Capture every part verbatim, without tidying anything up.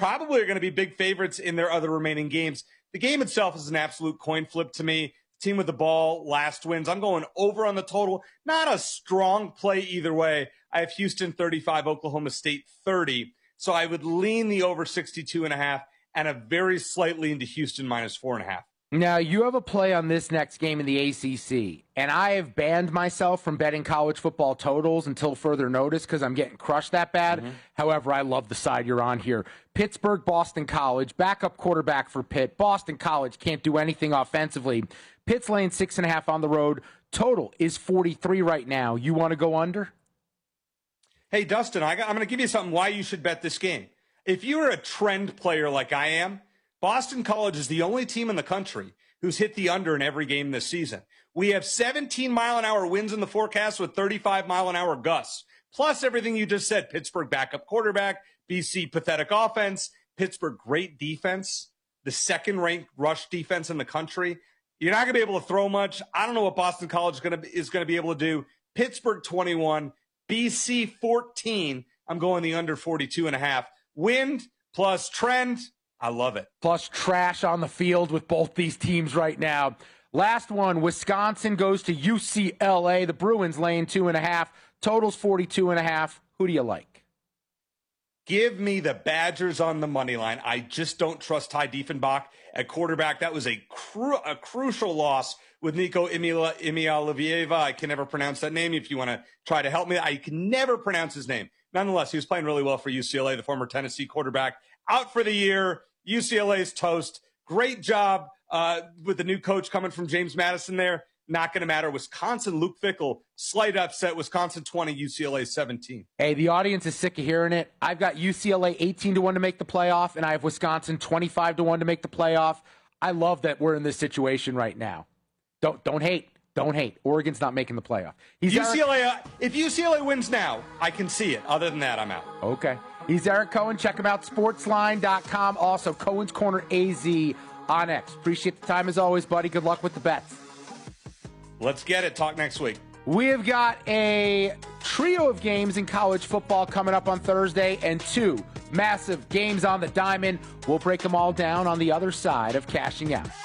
probably are going to be big favorites in their other remaining games. The game itself is an absolute coin flip to me. Team with the ball last wins. I'm going over on the total. Not a strong play either way. I have Houston thirty-five, Oklahoma State thirty. So I would lean the over sixty-two and a half and a very slightly into Houston minus four and a half. Now, you have a play on this next game in the A C C, and I have banned myself from betting college football totals until further notice because I'm getting crushed that bad. Mm-hmm. However, I love the side you're on here. Pittsburgh, Boston College, backup quarterback for Pitt. Boston College can't do anything offensively. Pitt's laying six and a half on the road. Total is forty-three right now. You want to go under? Hey, Dustin, I got, I'm going to give you something why you should bet this game. If you're a trend player like I am, Boston College is the only team in the country who's hit the under in every game this season. We have seventeen mile an hour winds in the forecast with thirty-five mile an hour gusts. Plus everything you just said. Pittsburgh backup quarterback, B C pathetic offense, Pittsburgh great defense, the second ranked rush defense in the country. You're not going to be able to throw much. I don't know what Boston College is going to, is going to be able to do. Pittsburgh twenty-one, B C fourteen. I'm going the under forty-two and a half. Wind plus trend. I love it. Plus trash on the field with both these teams right now. Last one, Wisconsin goes to U C L A. The Bruins laying two and a half. Totals forty-two and a half. Who do you like? Give me the Badgers on the money line. I just don't trust Ty Diefenbach at quarterback. That was a cru- a crucial loss with Nico Imialivieva. I can never pronounce that name. If you want to try to help me, I can never pronounce his name. Nonetheless, he was playing really well for U C L A, the former Tennessee quarterback. Out for the year. U C L A's toast. Great job uh, with the new coach coming from James Madison there. Not going to matter. Wisconsin, Luke Fickell, slight upset. Wisconsin twenty, U C L A seventeen. Hey, the audience is sick of hearing it. I've got U C L A eighteen to one to make the playoff, and I have Wisconsin twenty-five to one to make the playoff. I love that we're in this situation right now. Don't don't hate. Don't hate. Oregon's not making the playoff. He's U C L A, uh, if U C L A wins now, I can see it. Other than that, I'm out. Okay. He's Eric Cohen. Check him out, sportsline dot com. Also, Cohen's Corner A Z on X. Appreciate the time as always, buddy. Good luck with the bets. Let's get it. Talk next week. We have got a trio of games in college football coming up on Thursday and two massive games on the diamond. We'll break them all down on the other side of Cashing Out.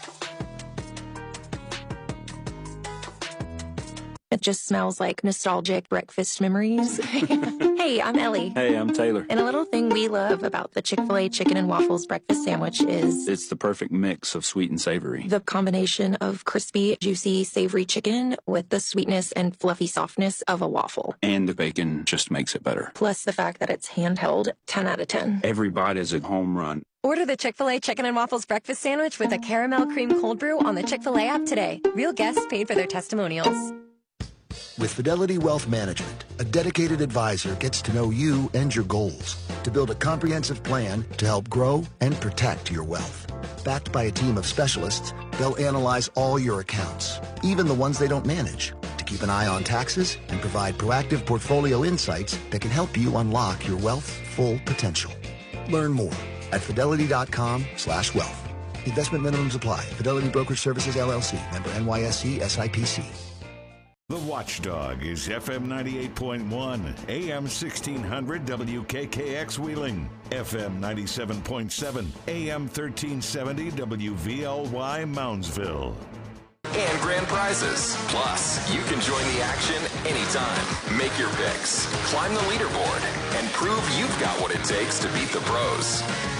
It just smells like nostalgic breakfast memories. Hey, I'm Ellie. Hey, I'm Taylor. And a little thing we love about the Chick-fil-A Chicken and Waffles breakfast sandwich is... It's the perfect mix of sweet and savory. The combination of crispy, juicy, savory chicken with the sweetness and fluffy softness of a waffle. And the bacon just makes it better. Plus the fact that it's handheld, ten out of ten. Every bite is a home run. Order the Chick-fil-A Chicken and Waffles breakfast sandwich with a caramel cream cold brew on the Chick-fil-A app today. Real guests paid for their testimonials. With Fidelity Wealth Management, a dedicated advisor gets to know you and your goals to build a comprehensive plan to help grow and protect your wealth. Backed by a team of specialists, they'll analyze all your accounts, even the ones they don't manage, to keep an eye on taxes and provide proactive portfolio insights that can help you unlock your wealth's full potential. Learn more at fidelity.com slash wealth. Investment minimums apply. Fidelity Brokerage Services, L L C. Member N Y S E S I P C. The Watchdog is F M ninety-eight point one, A M sixteen hundred W K K X Wheeling, F M ninety-seven point seven, A M thirteen seventy W V L Y Moundsville. And grand prizes. Plus, you can join the action anytime. Make your picks, climb the leaderboard, and prove you've got what it takes to beat the pros.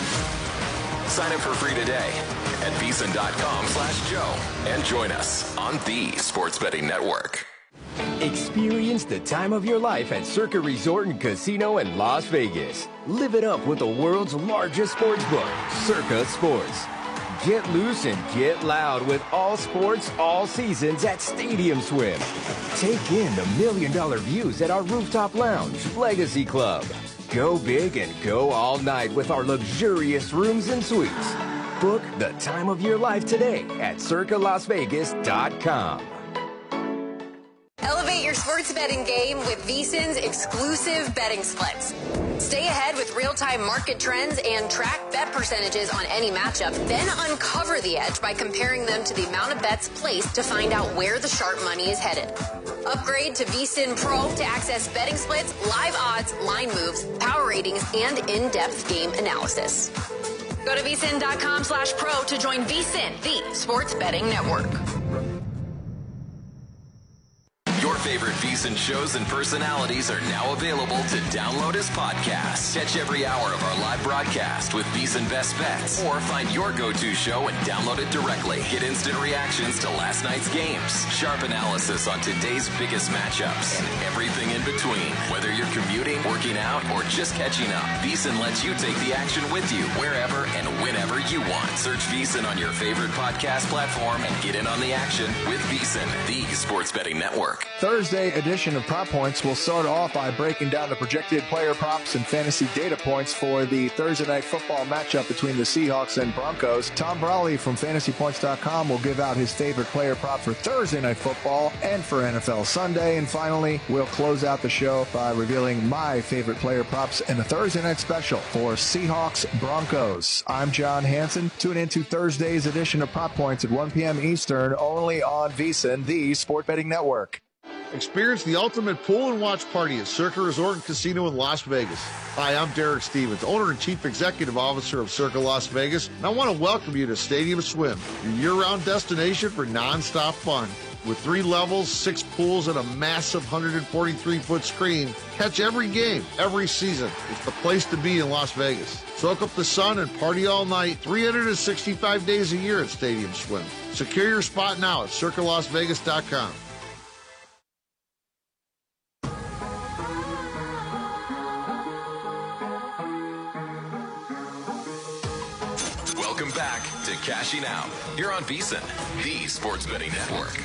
Sign up for free today at VSiN.com slash Joe and join us on the Sports Betting Network. Experience the time of your life at Circa Resort and Casino in Las Vegas. Live it up with the world's largest sports book, Circa Sports. Get loose and get loud with all sports, all seasons at Stadium Swim. Take in the million dollar views at our rooftop lounge, Legacy Club. Go big and go all night with our luxurious rooms and suites. Book the time of your life today at circa las vegas dot com. Elevate your sports betting game with VSiN's exclusive betting splits. Stay ahead with real-time market trends and track bet percentages on any matchup. Then uncover the edge by comparing them to the amount of bets placed to find out where the sharp money is headed. Upgrade to VSiN Pro to access betting splits, live odds, line moves, power ratings, and in-depth game analysis. Go to VSiN.com slash pro to join VSiN, the sports betting network. Your favorite VSiN shows and personalities are now available to download as podcasts. Catch every hour of our live broadcast with VSiN Best Bets, or find your go-to show and download it directly. Get instant reactions to last night's games, sharp analysis on today's biggest matchups, and everything in between. Whether you're commuting, working out, or just catching up, VSiN lets you take the action with you wherever and whenever you want. Search VSiN on your favorite podcast platform and get in on the action with VSiN, the sports betting network. Thursday edition of Prop Points will start off by breaking down the projected player props and fantasy data points for the Thursday night football matchup between the Seahawks and Broncos. Tom Brawley from fantasy points dot com will give out his favorite player prop for Thursday night football and for N F L Sunday. And finally, we'll close out the show by revealing my favorite player props in the Thursday night special for Seahawks Broncos. I'm John Hansen. Tune in to Thursday's edition of Prop Points at one p.m. Eastern, only on VSiN, the sport betting network. Experience the ultimate pool and watch party at Circa Resort and Casino in Las Vegas. Hi, I'm Derek Stevens, owner and chief executive officer of Circa Las Vegas, and I want to welcome you to Stadium Swim, your year-round destination for non-stop fun. With three levels, six pools, and a massive one hundred forty-three foot screen, catch every game, every season. It's the place to be in Las Vegas. Soak up the sun and party all night, three hundred sixty-five days a year at Stadium Swim. Secure your spot now at circa las vegas dot com. Welcome back to Cashing Out. You're on VSiN, the sports betting network.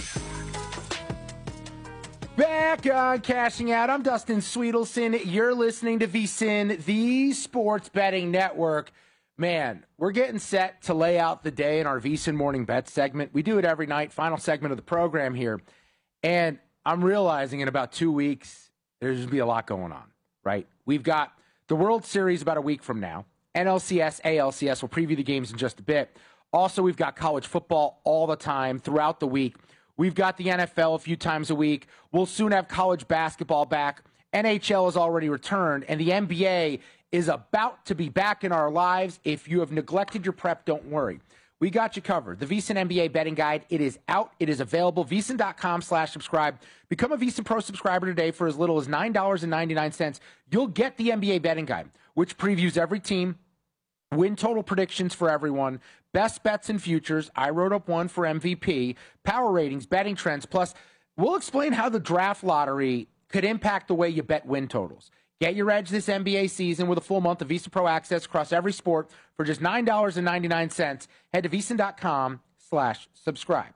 Back on Cashing Out. I'm Dustin Sweetelson. You're listening to VSiN, the sports betting network. Man, we're getting set to lay out the day in our VSiN Morning Bet segment. We do it every night, final segment of the program here. And I'm realizing in about two weeks, there's going to be a lot going on, right? We've got the World Series about a week from now. N L C S, A L C S. We'll preview the games in just a bit. Also, we've got college football all the time throughout the week. We've got the N F L a few times a week. We'll soon have college basketball back. N H L has already returned, and the N B A is about to be back in our lives. If you have neglected your prep, don't worry. We got you covered. The VSiN N B A betting guide, it is out. It is available. VSiN.com slash subscribe. Become a VSiN Pro subscriber today for as little as nine dollars and ninety-nine cents. You'll get the N B A betting guide, which previews every team, win total predictions for everyone, best bets and futures. I wrote up one for M V P, power ratings, betting trends. Plus, we'll explain how the draft lottery could impact the way you bet win totals. Get your edge this N B A season with a full month of VSiN Pro access across every sport for just nine dollars and ninety-nine cents. Head to VSiN.com slash subscribe.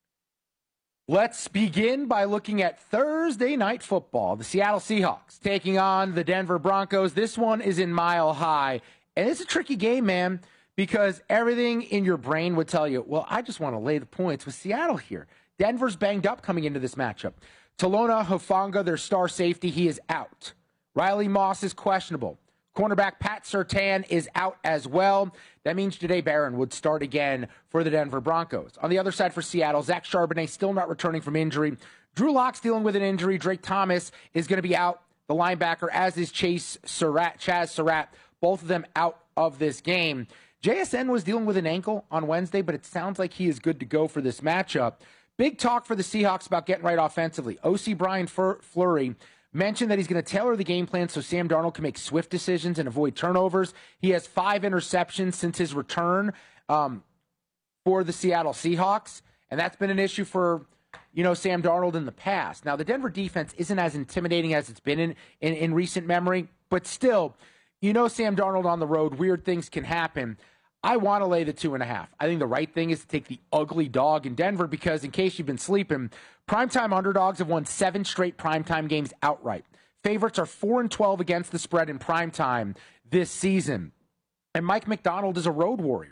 Let's begin by looking at Thursday night football. The Seattle Seahawks taking on the Denver Broncos. This one is in Mile High. And it's a tricky game, man, because everything in your brain would tell you, well, I just want to lay the points with Seattle here. Denver's banged up coming into this matchup. Talona Hufanga, their star safety, he is out. Riley Moss is questionable. Cornerback Pat Surtain is out as well. That means Jahdae Barron would start again for the Denver Broncos. On the other side for Seattle, Zach Charbonnet still not returning from injury. Drew Lock's dealing with an injury. Drake Thomas is going to be out, the linebacker, as is Chase Surratt, Chaz Surratt. Both of them out of this game. J S N was dealing with an ankle on Wednesday, but it sounds like he is good to go for this matchup. Big talk for the Seahawks about getting right offensively. O C Brian Fleury mentioned that he's going to tailor the game plan so Sam Darnold can make swift decisions and avoid turnovers. He has five interceptions since his return um, for the Seattle Seahawks, and that's been an issue for, you know, Sam Darnold in the past. Now, the Denver defense isn't as intimidating as it's been in, in, in recent memory, but still, you know, Sam Darnold on the road, weird things can happen. I want to lay the two and a half. I think the right thing is to take the ugly dog in Denver because, in case you've been sleeping, primetime underdogs have won seven straight primetime games outright. Favorites are four and twelve against the spread in primetime this season. And Mike McDonald is a road warrior.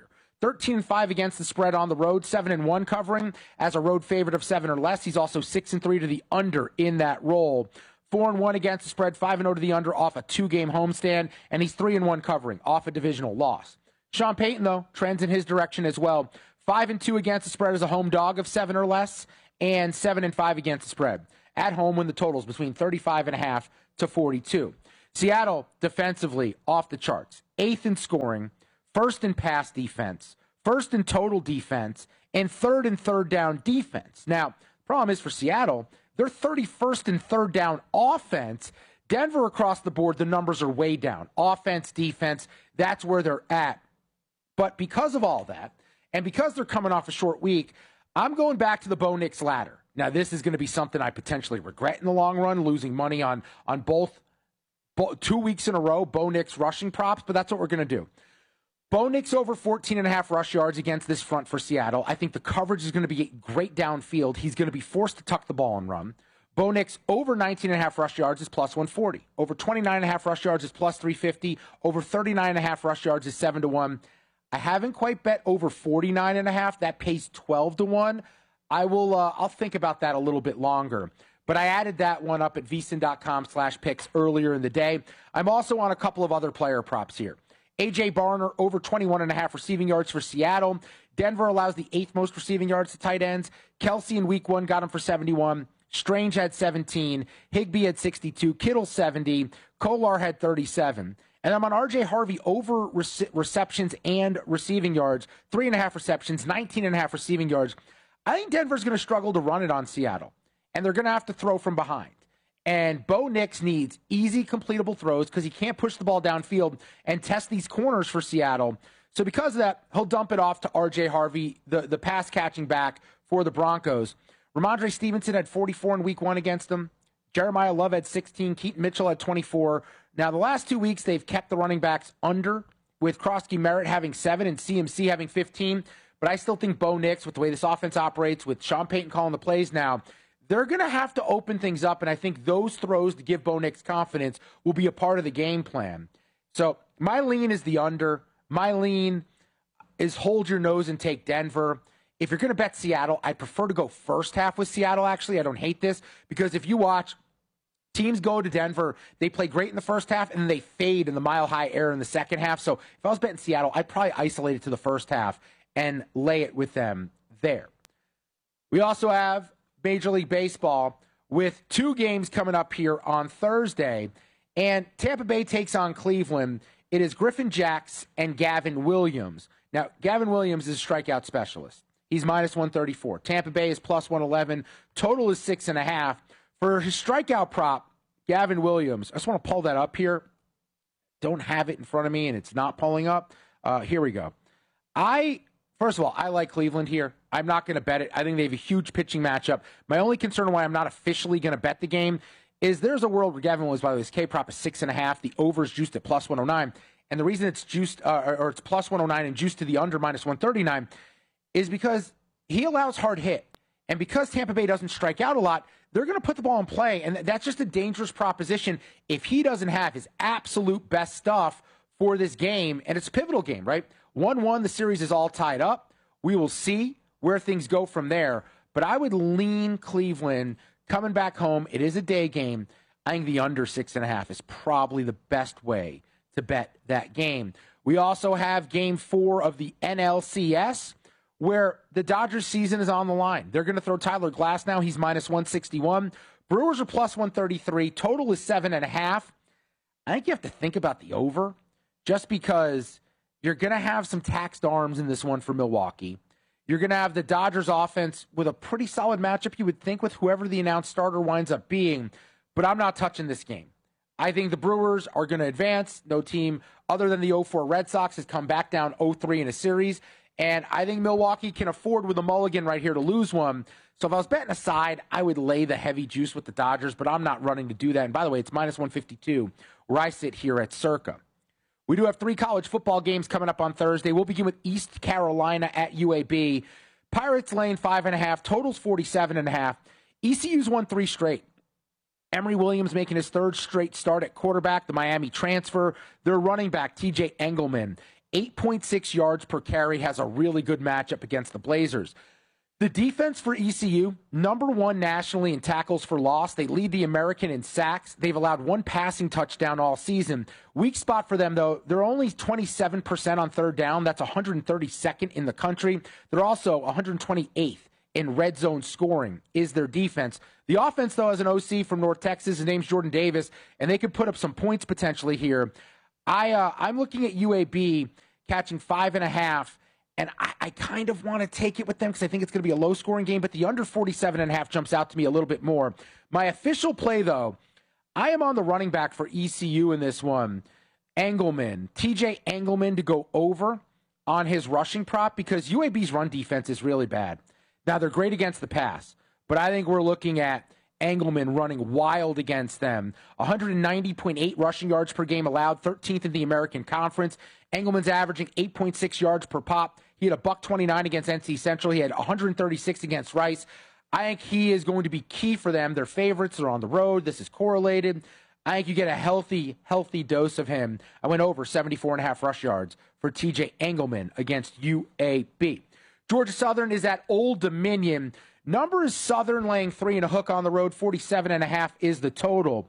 thirteen and five against the spread on the road, seven and one covering as a road favorite of seven or less. He's also six and three to the under in that role. four and one against the spread, five and oh to the under off a two-game homestand, and he's three and one covering off a divisional loss. Sean Payton, though, trends in his direction as well. five and two against the spread as a home dog of seven or less, and seven and five against the spread. At home when the total's between thirty-five and a half to forty-two. Seattle, defensively, off the charts. Eighth in scoring, first in pass defense, first in total defense, and third in third down defense. Now, the problem is for Seattle, they're thirty-first in third down offense. Denver across the board, the numbers are way down. Offense, defense, that's where they're at. But because of all that, and because they're coming off a short week, I'm going back to the Bo Nix ladder. Now, this is going to be something I potentially regret in the long run, losing money on, on both, both two weeks in a row, Bo Nix rushing props, but that's what we're going to do. Bo Nix over fourteen and a half rush yards against this front for Seattle. I think the coverage is going to be great downfield. He's going to be forced to tuck the ball and run. Bo Nix over nineteen and a half rush yards is plus one forty. Over twenty-nine and a half rush yards is plus three fifty. Over thirty-nine and a half rush yards is seven to one. I haven't quite bet over forty-nine and a half. That pays twelve to one. I will, uh, I'll think about that a little bit longer. But I added that one up at vsin.com slash picks earlier in the day. I'm also on a couple of other player props here. A J Barner over twenty-one and a half receiving yards for Seattle. Denver allows the eighth most receiving yards to tight ends. Kelsey in week one got him for seventy-one. Strange had seventeen. Higbee had sixty-two. Kittle seventy. Kolar had thirty-seven. And I'm on R J Harvey over rece- receptions and receiving yards. Three and a half receptions, nineteen and a half receiving yards. I think Denver's going to struggle to run it on Seattle. And they're going to have to throw from behind. And Bo Nix needs easy, completable throws because he can't push the ball downfield and test these corners for Seattle. So because of that, he'll dump it off to R J Harvey, the, the pass-catching back for the Broncos. Ramondre Stevenson had forty-four in week one against them. Jeremiah Love had sixteen. Keaton Mitchell had twenty-four. Now, the last two weeks, they've kept the running backs under, with Krosky Merritt having seven and C M C having fifteen. But I still think Bo Nix, with the way this offense operates, with Sean Payton calling the plays now, they're going to have to open things up, and I think those throws to give Bo Nix confidence will be a part of the game plan. So my lean is the under. My lean is hold your nose and take Denver. If you're going to bet Seattle, I prefer to go first half with Seattle, actually. I don't hate this, because if you watch, teams go to Denver, they play great in the first half, and then they fade in the mile-high air in the second half. So if I was betting Seattle, I'd probably isolate it to the first half and lay it with them there. We also have Major League Baseball with two games coming up here on Thursday, and Tampa Bay takes on Cleveland. It is Griffin Jax and Gavin Williams. Now, Gavin Williams is a strikeout specialist. He's minus one thirty-four. Tampa Bay is plus one eleven. Total is six and a half. For his strikeout prop, Gavin Williams, I just want to pull that up here. Don't have it in front of me, and it's not pulling up. Uh, here we go. I, first of all, I like Cleveland here. I'm not going to bet it. I think they have a huge pitching matchup. My only concern why I'm not officially going to bet the game is there's a world where Gavin Williams, by the way, his K prop is six and a half. The over is juiced at plus one oh nine. And the reason it's juiced, uh, or, or it's plus one oh nine and juiced to the under minus one thirty-nine is because he allows hard hit. And because Tampa Bay doesn't strike out a lot, they're going to put the ball in play. And that's just a dangerous proposition if he doesn't have his absolute best stuff for this game. And it's a pivotal game, right? one one, the series is all tied up. We will see where things go from there. But I would lean Cleveland coming back home. It is a day game. I think the under six and a half is probably the best way to bet that game. We also have game four of the N L C S, where the Dodgers season is on the line. They're going to throw Tyler Glass now. He's minus one sixty-one. Brewers are plus one thirty-three. Total is seven and a half. I think you have to think about the over, just because you're going to have some taxed arms in this one for Milwaukee. You're going to have the Dodgers offense with a pretty solid matchup, you would think, with whoever the announced starter winds up being. But I'm not touching this game. I think the Brewers are going to advance. No team other than the oh four Red Sox has come back down oh three in a series. And I think Milwaukee can afford with a mulligan right here to lose one. So if I was betting aside, I would lay the heavy juice with the Dodgers, but I'm not running to do that. And by the way, it's minus one fifty-two where I sit here at Circa. We do have three college football games coming up on Thursday. We'll begin with East Carolina at U A B. Pirates laying five and a half. Totals forty-seven and a half. E C U's won three straight. Emory Williams making his third straight start at quarterback, the Miami transfer. Their running back, T J Engelman, eight point six yards per carry, has a really good matchup against the Blazers. The defense for E C U, number one nationally in tackles for loss. They lead the American in sacks. They've allowed one passing touchdown all season. Weak spot for them, though, they're only twenty-seven percent on third down. That's one hundred thirty-second in the country. They're also one hundred twenty-eighth in red zone scoring is their defense. The offense, though, has an O C from North Texas. His name's Jordan Davis, and they could put up some points potentially here. I, uh, I'm looking at U A B catching five and a half. And I, I kind of want to take it with them because I think it's going to be a low-scoring game, but the under forty-seven and a half jumps out to me a little bit more. My official play, though, I am on the running back for E C U in this one, Engelman, T J Engelman to go over on his rushing prop because U A B's run defense is really bad. Now, they're great against the pass, but I think we're looking at Engelman running wild against them. one hundred ninety point eight rushing yards per game allowed, thirteenth in the American Conference. Engelman's averaging eight point six yards per pop. He had a buck twenty-nine against N C Central. He had one hundred thirty-six against Rice. I think he is going to be key for them. They're favorites. They're on the road. This is correlated. I think you get a healthy, healthy dose of him. I went over seventy-four and a half rush yards for T J Engelman against U A B. Georgia Southern is at Old Dominion. Number is Southern laying three and a hook on the road. forty-seven and a half is the total.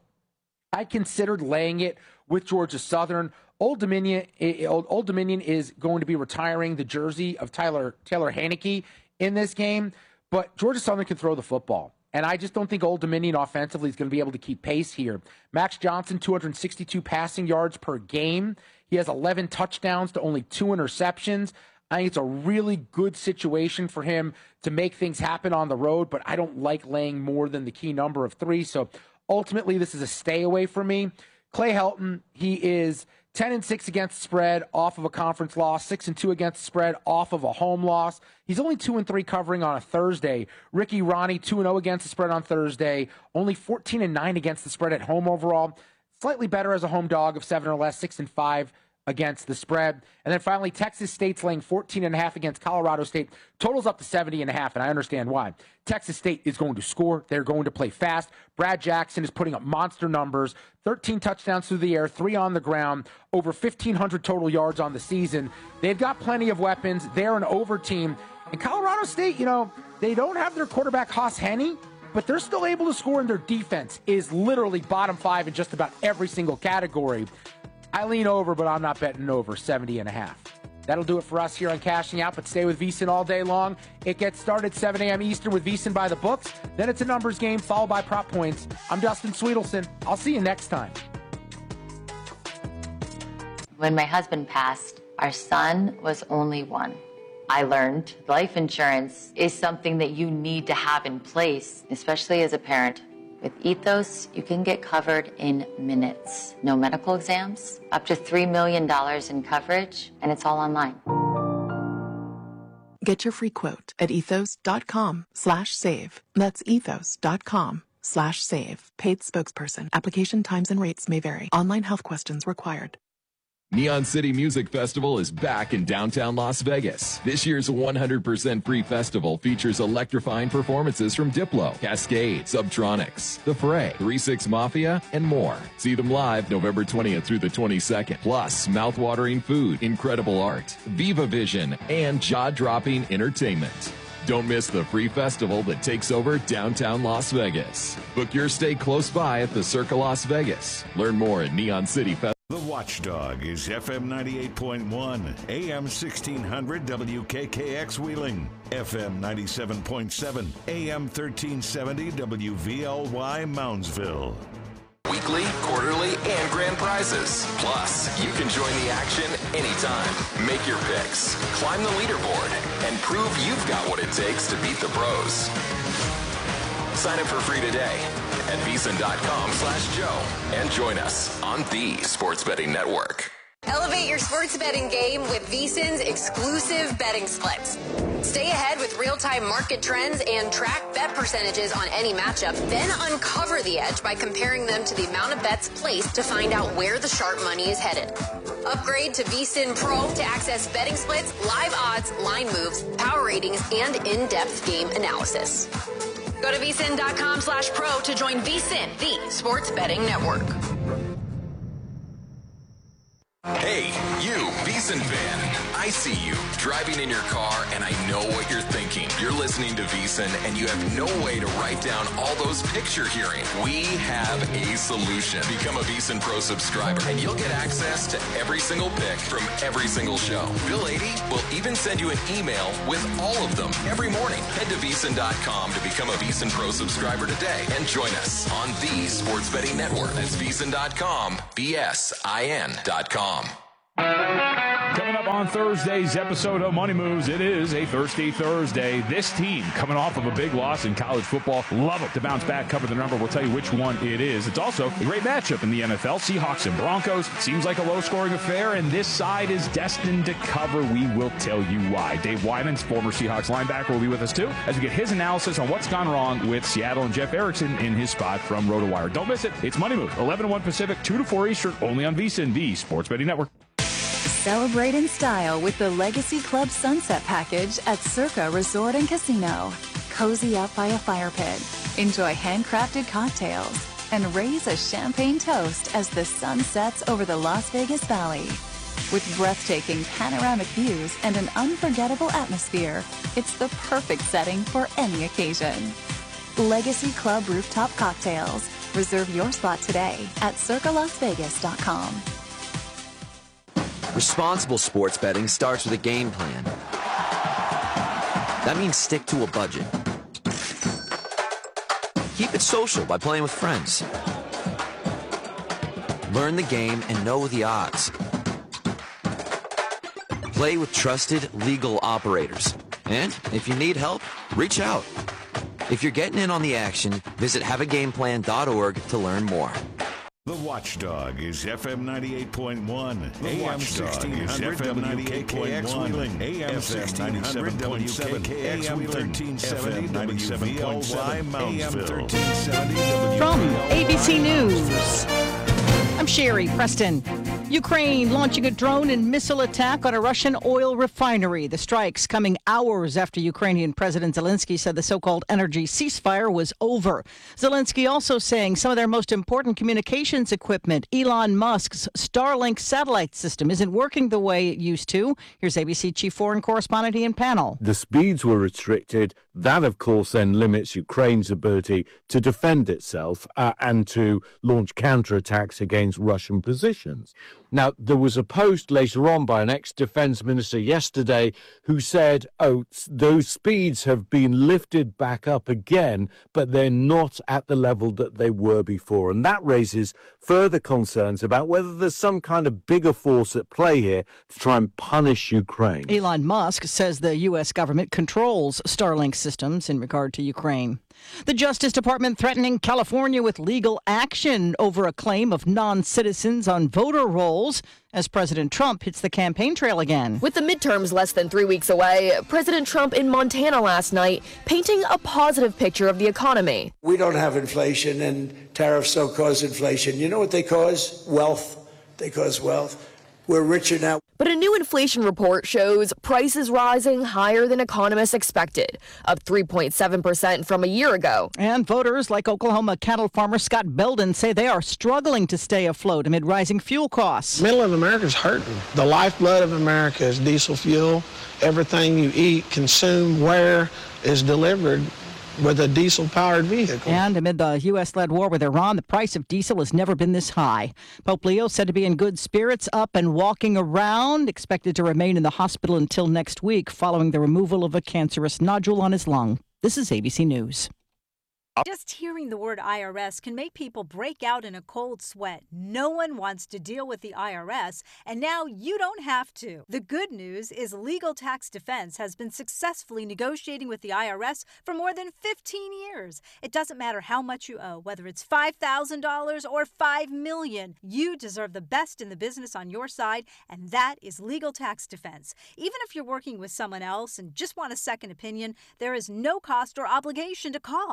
I considered laying it with Georgia Southern. Old Dominion, Old, Old Dominion is going to be retiring the jersey of Tyler Taylor Haneke in this game, but Georgia Southern can throw the football. And I just don't think Old Dominion offensively is going to be able to keep pace here. Max Johnson, two hundred sixty-two passing yards per game. He has eleven touchdowns to only two interceptions. I think it's a really good situation for him to make things happen on the road, but I don't like laying more than the key number of three. So ultimately, this is a stay away for me. Clay Helton, he is ten and six against the spread off of a conference loss, six and two against the spread off of a home loss. He's only two and three covering on a Thursday. Ricky Ronnie, two and oh against the spread on Thursday, only fourteen and nine against the spread at home overall. Slightly better as a home dog of seven or less, six and five against the spread. And then finally, Texas State's laying fourteen and a half against Colorado State. Totals up to seventy and a half, and I understand why. Texas State is going to score. They're going to play fast. Brad Jackson is putting up monster numbers, thirteen touchdowns through the air, three on the ground, over fifteen hundred total yards on the season. They've got plenty of weapons. They're an over team. And Colorado State, you know, they don't have their quarterback, Haas Henne, but they're still able to score, and their defense is literally bottom five in just about every single category. I lean over, but I'm not betting over seventy and a half. That'll do it for us here on Cashing Out, but stay with VSiN all day long. It gets started seven a.m. Eastern with VSiN by the books. Then it's a numbers game followed by prop points. I'm Dustin Sweetelson. I'll see you next time. When my husband passed, our son was only one. I learned life insurance is something that you need to have in place, especially as a parent. With Ethos, you can get covered in minutes. No medical exams, up to three million dollars in coverage, and it's all online. Get your free quote at ethos.com slash save. That's ethos.com slash save. Paid spokesperson. Application times and rates may vary. Online health questions required. Neon City Music Festival is back in downtown Las Vegas. This year's one hundred percent free festival features electrifying performances from Diplo, Cascade, Subtronics, The Fray, three six Mafia, and more. See them live November twentieth through the twenty-second. Plus, mouthwatering food, incredible art, Viva Vision, and jaw-dropping entertainment. Don't miss the free festival that takes over downtown Las Vegas. Book your stay close by at the Circa Las Vegas. Learn more at Neon City Festival. The Watchdog is F M ninety-eight point one, A M sixteen hundred W K K X Wheeling, F M ninety-seven point seven, A M thirteen seventy W V L Y Moundsville. Weekly, quarterly, and grand prizes. Plus, you can join the action anytime. Make your picks, climb the leaderboard, and prove you've got what it takes to beat the pros. Sign up for free today at VSiN.com slash Joe and join us on the Sports Betting Network. Elevate your sports betting game with VSiN's exclusive betting splits. Stay ahead with real-time market trends and track bet percentages on any matchup, then uncover the edge by comparing them to the amount of bets placed to find out where the sharp money is headed. Upgrade to VSiN Pro to access betting splits, live odds, line moves, power ratings, and in-depth game analysis. Go to VSiN.com slash pro to join VSiN, the sports betting network. Hey, Hey, you, VEASAN fan. I see you driving in your car, and I know what you're thinking. You're listening to VEASAN, and you have no way to write down all those picks you're hearing. We have a solution. Become a VEASAN Pro subscriber, and you'll get access to every single pick from every single show. Bill eighty will even send you an email with all of them every morning. Head to VEASAN dot com to become a VEASAN Pro subscriber today and join us on the Sports Betting Network. That's VEASAN dot com, V S I N dot com. Coming up on Thursday's episode of Money Moves, it is a Thirsty Thursday. This team coming off of a big loss in college football. Love it to bounce back, cover the number. We'll tell you which one it is. It's also a great matchup in the N F L. Seahawks and Broncos. Seems like a low-scoring affair, and this side is destined to cover. We will tell you why. Dave Wyman's former Seahawks linebacker will be with us, too, as we get his analysis on what's gone wrong with Seattle and Jeff Erickson in his spot from RotoWire. Don't miss it. It's Money Moves, eleven to one Pacific, two to four Eastern, only on VEASAN, the Sports Betting Network. Celebrate in style with the Legacy Club Sunset Package at Circa Resort and Casino. Cozy up by a fire pit, enjoy handcrafted cocktails, and raise a champagne toast as the sun sets over the Las Vegas Valley. With breathtaking panoramic views and an unforgettable atmosphere, it's the perfect setting for any occasion. Legacy Club Rooftop Cocktails. Reserve your spot today at circa las vegas dot com. Responsible sports betting starts with a game plan. That means stick to a budget. Keep it social by playing with friends. Learn the game and know the odds. Play with trusted, legal operators. And if you need help, reach out. If you're getting in on the action, visit have a game plan dot org to learn more. The Watchdog is F M ninety-eight point one, A M sixteen hundred W K K X Wheeling, A M sixteen hundred W K K X Wheeling, thirteen seventy ninety-seven point seven, A M thirteen seventy From A B C News, I'm Sherry Preston. Ukraine launching a drone and missile attack on a Russian oil refinery. The strikes coming hours after Ukrainian President Zelensky said the so-called energy ceasefire was over. Zelensky also saying some of their most important communications equipment, Elon Musk's Starlink satellite system, isn't working the way it used to. Here's A B C Chief Foreign Correspondent Ian Pannell. The speeds were restricted. That, of course, then limits Ukraine's ability to defend itself uh, and to launch counterattacks against Russian positions. Now, there was a post later on by an ex-defense minister yesterday who said, oh, those speeds have been lifted back up again, but they're not at the level that they were before. And that raises further concerns about whether there's some kind of bigger force at play here to try and punish Ukraine. Elon Musk says the U S government controls Starlink systems in regard to Ukraine. The Justice Department threatening California with legal action over a claim of non-citizens on voter rolls as President Trump hits the campaign trail again. With the midterms less than three weeks away, President Trump in Montana last night painting a positive picture of the economy. We don't have inflation, and tariffs don't cause inflation. You know what they cause? Wealth. They cause wealth. We're richer now. But a new inflation report shows prices rising higher than economists expected, up three point seven percent from a year ago. And voters like Oklahoma cattle farmer Scott Belden say they are struggling to stay afloat amid rising fuel costs. Middle of America is hurting. The lifeblood of America is diesel fuel. Everything you eat, consume, wear is delivered with a diesel-powered vehicle. And amid the U S-led war with Iran, the price of diesel has never been this high. Pope Leo said to be in good spirits, up and walking around, expected to remain in the hospital until next week following the removal of a cancerous nodule on his lung. This is A B C News. Just hearing the word I R S can make people break out in a cold sweat. No one wants to deal with the I R S, and now you don't have to. The good news is Legal Tax Defense has been successfully negotiating with the I R S for more than fifteen years. It doesn't matter how much you owe, whether it's five thousand dollars or five million dollars. You deserve the best in the business on your side, and that is Legal Tax Defense. Even if you're working with someone else and just want a second opinion, there is no cost or obligation to call. They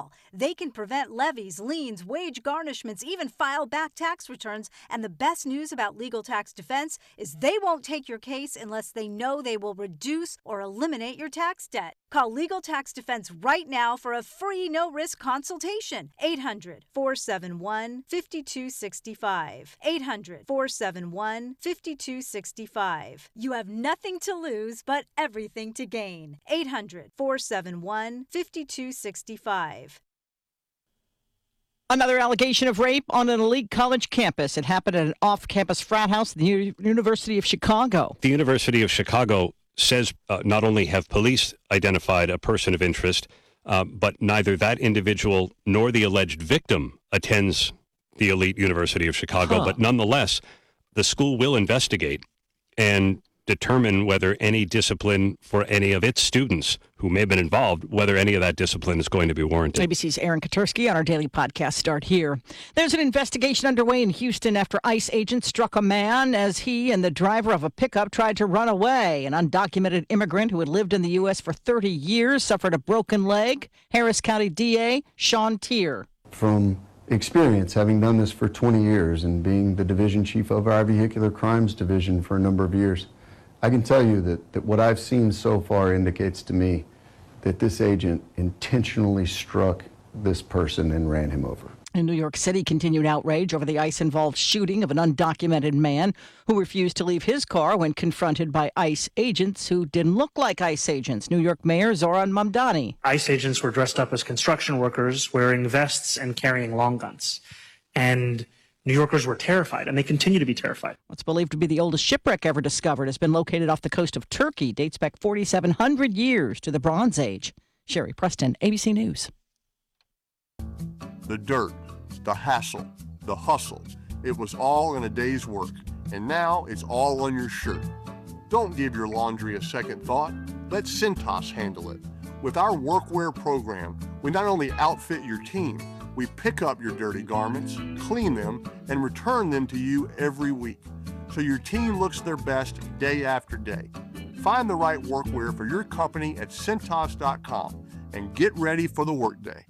They can prevent levies, liens, wage garnishments, even file back tax returns. And the best news about Legal Tax Defense is they won't take your case unless they know they will reduce or eliminate your tax debt. Call Legal Tax Defense right now for a free no-risk consultation. eight hundred, four seven one, five two six five. eight hundred, four seven one, five two six five. You have nothing to lose but everything to gain. eight hundred, four seven one, five two six five. Another allegation of rape on an elite college campus. It happened at an off-campus frat house at the U- University of Chicago. The University of Chicago says uh, not only have police identified a person of interest, uh, but neither that individual nor the alleged victim attends the elite University of Chicago. Huh. But nonetheless, the school will investigate and determine whether any discipline for any of its students who may have been involved, whether any of that discipline is going to be warranted. A B C's Aaron Katursky on our daily podcast start here. There's an investigation underway in Houston after ICE agents struck a man as he and the driver of a pickup tried to run away. An undocumented immigrant who had lived in the U S for thirty years suffered a broken leg. Harris County D A Sean Tier. From experience, having done this for twenty years and being the division chief of our vehicular crimes division for a number of years, I can tell you that, that what I've seen so far indicates to me that this agent intentionally struck this person and ran him over. In New York City, continued outrage over the ICE-involved shooting of an undocumented man who refused to leave his car when confronted by ICE agents who didn't look like ICE agents. New York Mayor Zoran Mamdani. ICE agents were dressed up as construction workers, wearing vests and carrying long guns. And New Yorkers were terrified, and they continue to be terrified. What's believed to be the oldest shipwreck ever discovered has been located off the coast of Turkey, dates back forty-seven hundred years to the Bronze Age. Sherry Preston, A B C News. The dirt, the hassle, the hustle, it was all in a day's work, and now it's all on your shirt. Don't give your laundry a second thought. Let Cintas handle it. With our workwear program, we not only outfit your team, we pick up your dirty garments, clean them, and return them to you every week, so your team looks their best day after day. Find the right workwear for your company at Cintas dot com and get ready for the workday.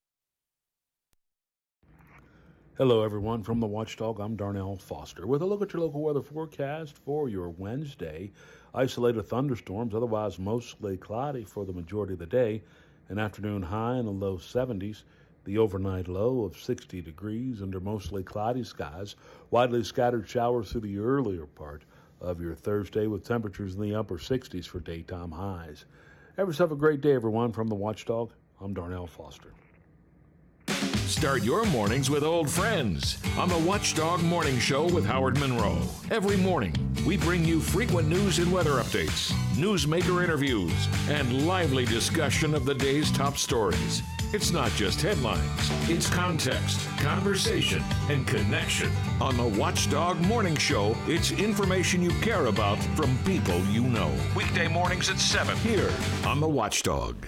Hello, everyone. From the Watchdog, I'm Darnell Foster with a look at your local weather forecast for your Wednesday. Isolated thunderstorms, otherwise mostly cloudy for the majority of the day. An afternoon high in the low seventies. The overnight low of sixty degrees under mostly cloudy skies. Widely scattered showers through the earlier part of your Thursday with temperatures in the upper sixties for daytime highs. Have yourself a great day, everyone. From the Watchdog, I'm Darnell Foster. Start your mornings with old friends on the Watchdog Morning Show with Howard Monroe. Every morning, we bring you frequent news and weather updates, newsmaker interviews, and lively discussion of the day's top stories. It's not just headlines, it's context, conversation, and connection. On the Watchdog Morning Show, it's information you care about from people you know. Weekday mornings at seven here on the Watchdog.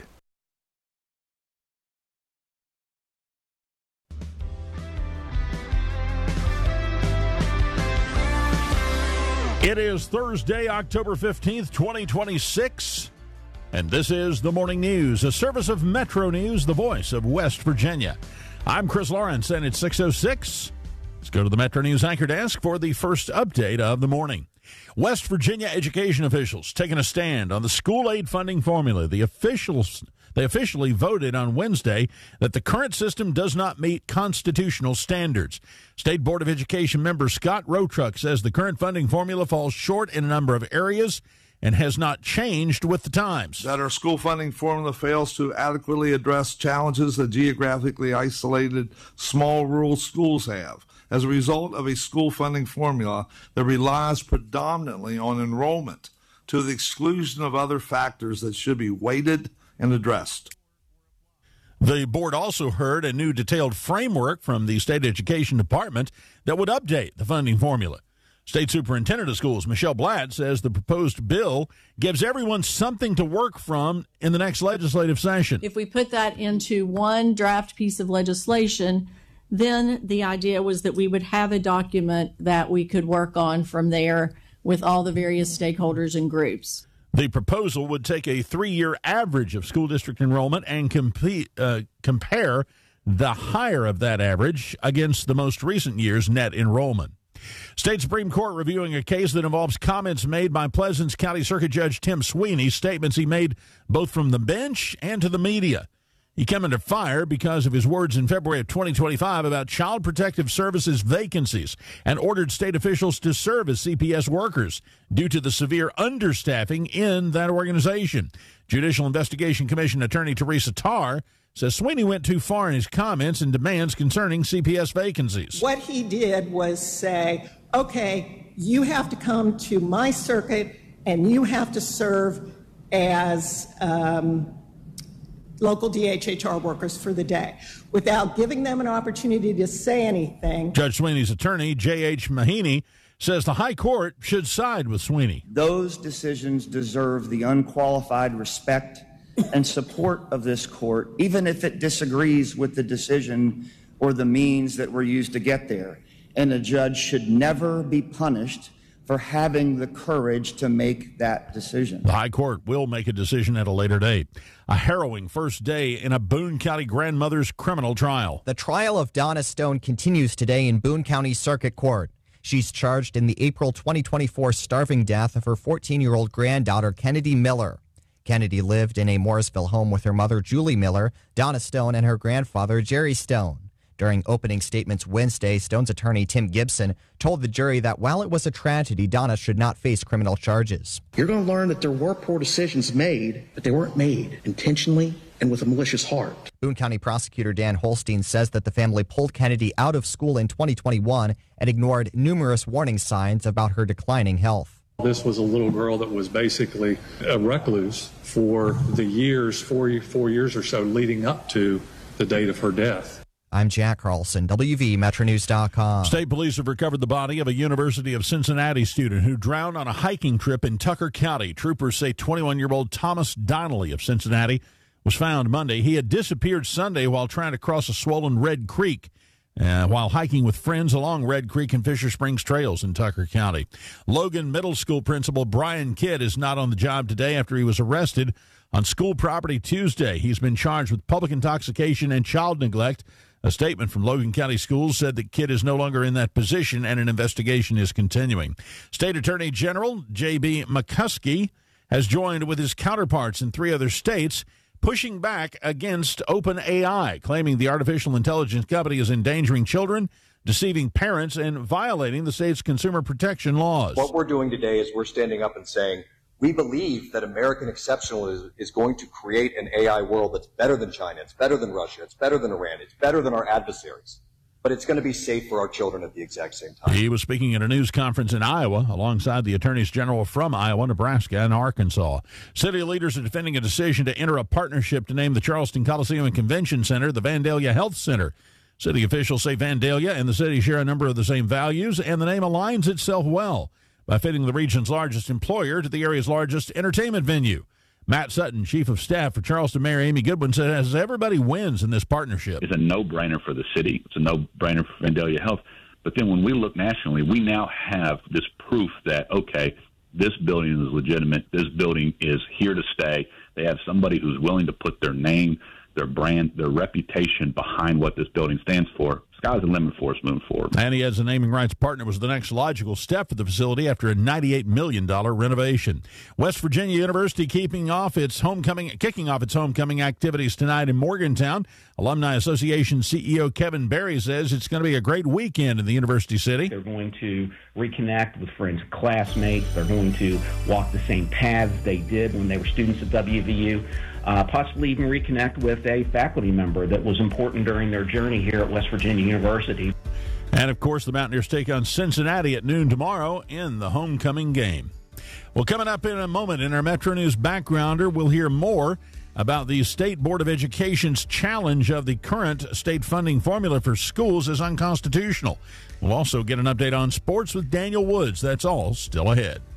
It is Thursday, October fifteenth, twenty twenty-six, and this is the Morning News, a service of Metro News, the voice of West Virginia. I'm Chris Lawrence, and it's six oh six. Let's go to the Metro News anchor desk for the first update of the morning. West Virginia education officials taking a stand on the school aid funding formula. The officials They officially voted on Wednesday that the current system does not meet constitutional standards. State Board of Education member Scott Rotruck says the current funding formula falls short in a number of areas and has not changed with the times. That our school funding formula fails to adequately address challenges that geographically isolated small rural schools have. As a result of a school funding formula that relies predominantly on enrollment to the exclusion of other factors that should be weighted and addressed. The board also heard a new detailed framework from the State Education Department that would update the funding formula. State Superintendent of Schools Michelle Blatt says the proposed bill gives everyone something to work from in the next legislative session. If we put that into one draft piece of legislation, then the idea was that we would have a document that we could work on from there with all the various stakeholders and groups. The proposal would take a three-year average of school district enrollment and compete, uh, compare the higher of that average against the most recent year's net enrollment. State Supreme Court reviewing a case that involves comments made by Pleasants County Circuit Judge Tim Sweeney, statements he made both from the bench and to the media. He came under fire because of his words in February of twenty twenty-five about Child Protective Services vacancies and ordered state officials to serve as C P S workers due to the severe understaffing in that organization. Judicial Investigation Commission Attorney Teresa Tarr says Sweeney went too far in his comments and demands concerning C P S vacancies. What he did was say, okay, you have to come to my circuit and you have to serve as um, local D H H R workers for the day, without giving them an opportunity to say anything. Judge Sweeney's attorney, J H Mahaney, says the High Court should side with Sweeney. Those decisions deserve the unqualified respect and support of this court, even if it disagrees with the decision or the means that were used to get there. And a judge should never be punished for having the courage to make that decision. The High Court will make a decision at a later date. A harrowing first day in a Boone County grandmother's criminal trial. The trial of Donna Stone continues today in Boone County Circuit Court. She's charged in the April twenty twenty-four starving death of her fourteen-year-old granddaughter, Kennedy Miller. Kennedy lived in a Morrisville home with her mother, Julie Miller, Donna Stone, and her grandfather, Jerry Stone. During opening statements Wednesday, Stone's attorney, Tim Gibson, told the jury that while it was a tragedy, Donna should not face criminal charges. You're going to learn that there were poor decisions made, but they weren't made intentionally and with a malicious heart. Boone County prosecutor Dan Holstein says that the family pulled Kennedy out of school in twenty twenty-one and ignored numerous warning signs about her declining health. This was a little girl that was basically a recluse for the years, four, four years or so leading up to the date of her death. I'm Jack Carlson, W V Metro News dot com. State police have recovered the body of a University of Cincinnati student who drowned on a hiking trip in Tucker County. Troopers say twenty-one-year-old Thomas Donnelly of Cincinnati was found Monday. He had disappeared Sunday while trying to cross a swollen Red Creek uh, while hiking with friends along Red Creek and Fisher Springs trails in Tucker County. Logan Middle School principal Brian Kidd is not on the job today after he was arrested on school property Tuesday. He's been charged with public intoxication and child neglect. A statement from Logan County Schools said that Kidd is no longer in that position and an investigation is continuing. State Attorney General J B McCuskey has joined with his counterparts in three other states pushing back against OpenAI, claiming the artificial intelligence company is endangering children, deceiving parents, and violating the state's consumer protection laws. What we're doing today is we're standing up and saying, we believe that American exceptionalism is, is going to create an A I world that's better than China, it's better than Russia, it's better than Iran, it's better than our adversaries. But it's going to be safe for our children at the exact same time. He was speaking at a news conference in Iowa alongside the attorneys general from Iowa, Nebraska, and Arkansas. City leaders are defending a decision to enter a partnership to name the Charleston Coliseum and Convention Center the Vandalia Health Center. City officials say Vandalia and the city share a number of the same values, and the name aligns itself well by fitting the region's largest employer to the area's largest entertainment venue. Matt Sutton, Chief of Staff for Charleston Mayor Amy Goodwin, says everybody wins in this partnership. It's a no-brainer for the city. It's a no-brainer for Vandalia Health. But then when we look nationally, we now have this proof that, okay, this building is legitimate. This building is here to stay. They have somebody who's willing to put their name, their brand, their reputation behind what this building stands for. Sky's the limit for us moving forward. And he, as a naming rights partner, was the next logical step for the facility after a ninety-eight million dollars renovation. West Virginia University keeping off its homecoming, kicking off its homecoming activities tonight in Morgantown. Alumni Association C E O Kevin Berry says it's going to be a great weekend in the University City. They're going to reconnect with friends, classmates. They're going to walk the same paths they did when they were students at W V U. Uh, possibly even reconnect with a faculty member that was important during their journey here at West Virginia University. And, of course, the Mountaineers take on Cincinnati at noon tomorrow in the homecoming game. Well, coming up in a moment in our Metro News Backgrounder, we'll hear more about the State Board of Education's challenge of the current state funding formula for schools as unconstitutional. We'll also get an update on sports with Daniel Woods. That's all still ahead.